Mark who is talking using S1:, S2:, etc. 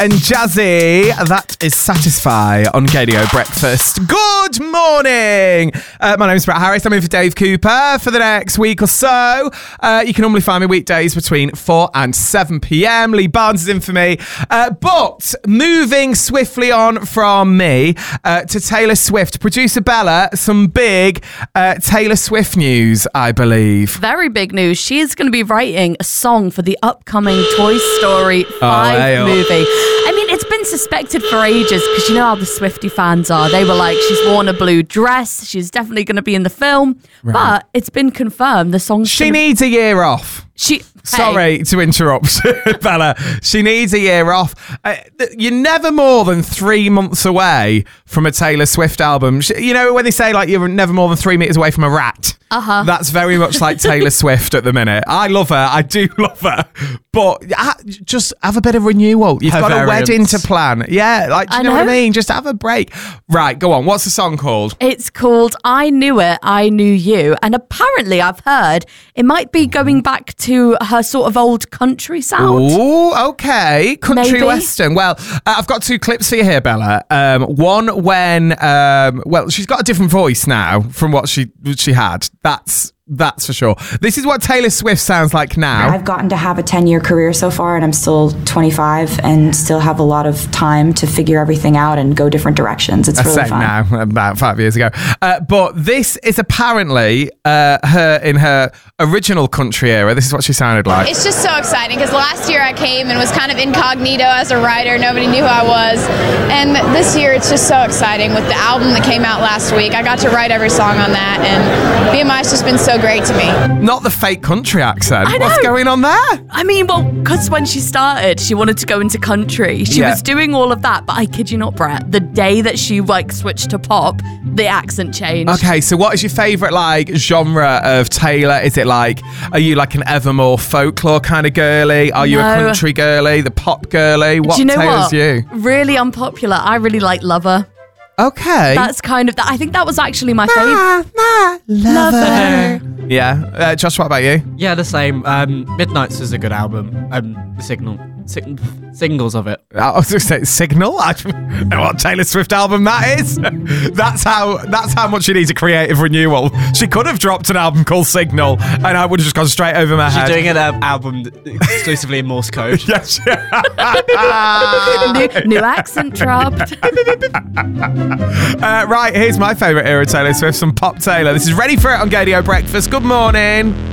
S1: and Jazzy. That is Satisfy on Radio Breakfast. Good morning. My name is Brett Harris. I'm in for Dave Cooper for the next week or so. You can normally find me weekdays between 4 and 7 p.m. Lee Barnes is in for me. But moving swiftly on from me to Taylor Swift. Producer Bella, some big Taylor Swift news, I believe.
S2: Very big news. She is going to be writing a song for the upcoming Toy Story 5 movie. I mean, it's been suspected for ages because you know how the Swiftie fans are. They were like, she's worn a blue dress. She's definitely going to be in the film. Right. But it's been confirmed. The song.
S1: She needs a year off. Sorry to interrupt, Bella. She needs a year off. You're never more than 3 months away from a Taylor Swift album. You know, when they say like you're never more than 3 meters away from a rat. That's very much like Taylor Swift at the minute. I love her. I do love her. But just have a bit of renewal. You've got a wedding to plan. Yeah, like, do you know what I mean? Just have a break. Right, go on. What's the song called?
S2: It's called I Knew It, I Knew You. And apparently I've heard it might be going back to her sort of old country sound.
S1: Oh, okay. Country
S2: Maybe.
S1: western. Well, I've got 2 clips for you here, Bella. One when, she's got a different voice now from what she had. That's for sure. This is what Taylor Swift sounds like now.
S3: I've gotten to have a 10-year career so far, and I'm still 25 and still have a lot of time to figure everything out and go different directions. It's really fun.
S1: Now, about 5 years ago. But this is apparently her in her original country era. This is what she sounded like.
S4: It's just so exciting because last year I came and was kind of incognito as a writer. Nobody knew who I was. And this year it's just so exciting with the album that came out last week. I got to write every song on that, and BMI's just been so great to me.
S1: Not the fake country accent. What's going on there?
S2: I mean, well, because when she started, she wanted to go into country. She was doing all of that, but I kid you not, Brett, the day that she switched to pop, the accent changed.
S1: Okay, so what is your favourite genre of Taylor? Is it are you like an Evermore folklore kind of girly? Are you a country girly, the pop girly? What Taylor's you?
S2: Really unpopular. I really like Lover.
S1: Okay.
S2: That's kind of I think that was actually my favourite. Lover.
S1: Yeah. Josh, what about you?
S5: Yeah, the same. Midnights is a good album. The singles of it.
S1: I was going to say Signal. I don't know what Taylor Swift album that is. That's how much she needs a creative renewal. She could have dropped an album called Signal, and I would have just gone straight over my head.
S5: She's doing an album exclusively in Morse code.
S1: Yes.
S2: new accent dropped.
S1: Right, here's my favourite era Taylor Swift, some pop Taylor. This is Ready for It on Radio Breakfast. Good morning.